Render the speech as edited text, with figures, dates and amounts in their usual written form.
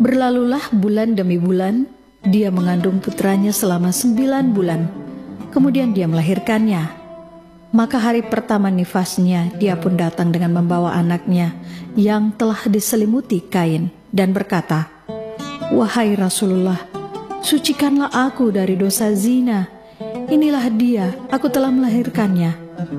Berlalulah bulan demi bulan, dia mengandung putranya selama 9 bulan. Kemudian dia melahirkannya. Maka hari pertama nifasnya, dia pun datang dengan membawa anaknya yang telah diselimuti kain dan berkata, "Wahai Rasulullah, sucikanlah aku dari dosa zina. Inilah dia, aku telah melahirkannya."